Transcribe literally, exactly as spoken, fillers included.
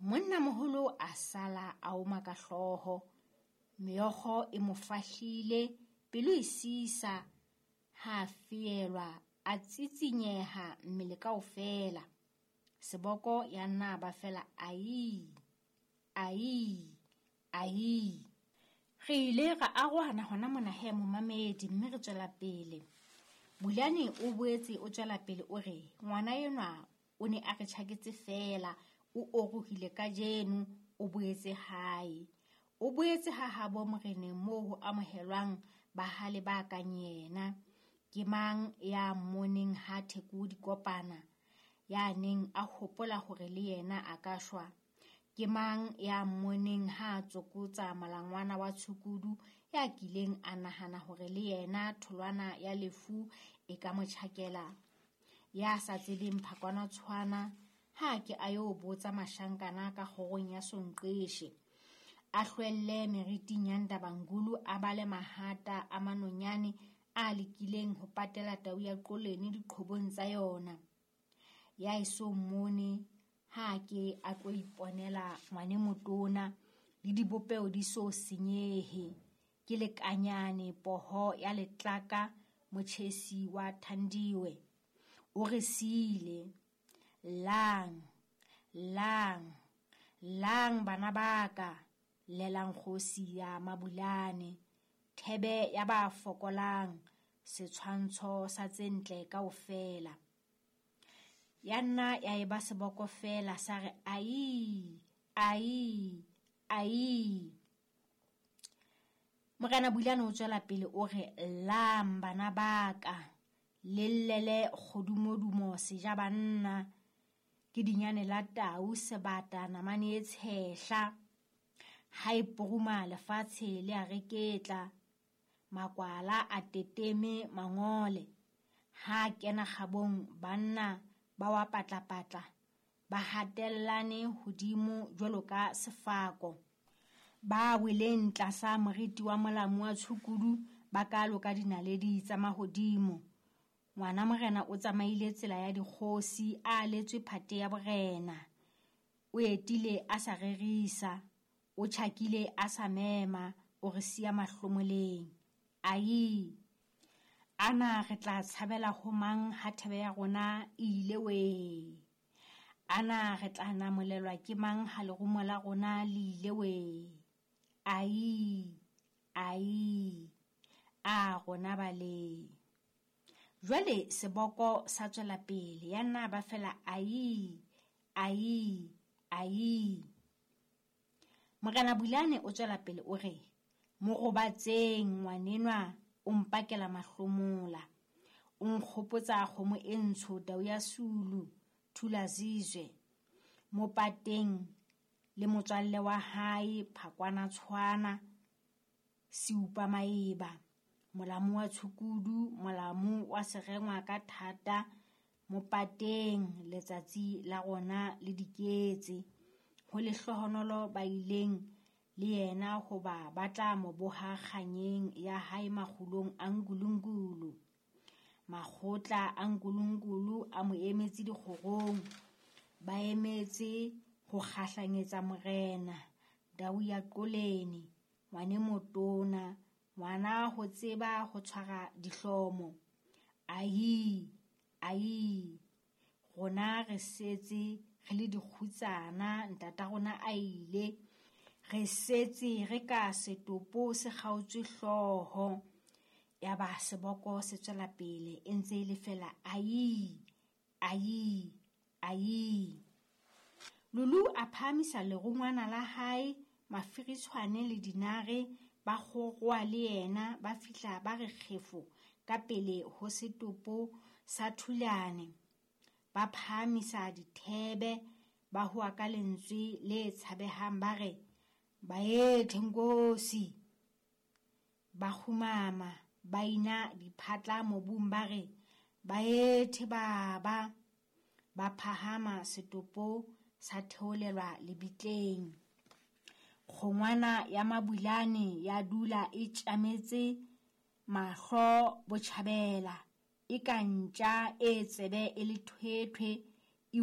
Monnamoholo a sala a oma ka hloho, meokgo e mo fahlile, pelo e sisa, ha a fielwa, a tsitsinyeha mmele kaofela. Seboko ya nna ba fela ai, ai, ai. Re ile ra arohana hona mona he momamedi, mme re tswela pele. Bulane o boetse o tswela pele o re ngwana enwa o ne a re tjhaketse fela, o orohile ka jeno, o boetse hae. O boetse ha habo moreneng moo ho amohelwang bahale ba kang yena. Ke mang ya mmoneng ha Theko Dikopana, ya neng a hopola hore le yena a ka shwa? Ke mang ya mmoneng ha tsokotsa malangwana wa tshukudu, ya kileng a nahana hore le yena tholwana ya lefu e ka mo tjhakela? Ya sa tsebeng phakwana tshwana, ha ke ayo botsa mashankana ka kgorong ya Sonqeshe. A hlwelle meriting ya Ndabangulu, a bale mahata a manonyane a lekileng ho patela tau ya Qoleni diqhobong tsa yona. Ya eso mmone ha ke a tlo iponela ngwane motona le dibopeo di so senyehe, ke lekanyane poho ya letlaka motjhesi wa Thandiwe. O re siile, lang, lang, lang bana baka, lelang kgosi ya Mabulane, thebe ya ba fokolang, setshwantsho sa tse ntle kaofela. Ya nna ya eba seboko fela sa re ai, ai, ai. Morena Bulane o tswela pele o re lam bana baka, lellele kgodumodumo seja banna, ke dinyane la tau sebata namane e tshehla, ha e poruma lefatshe le a reketla, makwala a teteme mangole, ha kena kgabong banna ba wa patlapatla, ba hatellane hodimo jwalo ka sefako, ba weleng tlasa moriti wa molamu wa tshukudu, ba kalo ka dinaledi tsa mahodimo. Ngwana morena o tsamaile tsela ya dikgosi, a letswe phate ya borena, o etile a sa rerisa, o tjhakile a sa mema, o re siya mahlomoleng. Ai, ana re tla tshabela ho mang ha thebe ya rona ile we? Ana re tla namolelwa ke mang ha lerumo la rona le ile we? Ai, ai, a rona bale. Jwale seboko sa tswela pele, ya nna ba fela ai, ai, ai. Morena Bulane o tswela pele o re mo robatseng ngwanenwa o mpakela mahlomola, o nkgopotsa kgomo e ntsho tau ya Sulu, Thula Zizwe, mo pateng le motswalle wa hae Phakwana Tshwana, Siupa Maeba, molamu wa tshukudu, molamu wa serengwa ka thata, mo pateng letsatsi la rona le diketse, ho lehlohonolo ba ileng le yena hoba ba tla mo boha kganyeng ya hae makgulong a Ngulungulu. Makgotla a Ngulungulu a mo emetse dikgorong, ba emetse ho kgahlanyetsa morena tau ya Qoleni, ngwane motona, ngwana ho tseba ho tshwara dihlomo. Ai, ai, rona re setse re le dikgutsana, ntata rona a ile, re setse re ka setopo se kgaotswe hloho. Ya ba seboko se tswela pele e ntse le fela ai, ai, ai. Lulu a phamisa lerungwana la hae, mafiritshwane le dinare ba kgoroa le yena, ba fihla ba re kgefu ka pele ho setopo sa Thulane, ba phamisa dithebe, ba hua ka lentswe le tshabehang ba re baethe nkosi, ba khumama, ba ina diphatla mobung ba re baethe baba, ba phahama setopo sa theolelwa lebitleng. Kgongwana ya Mabulane ya dula e tjametse mahlo botjhabela, e ka ntja e tsebe e le thwethwe,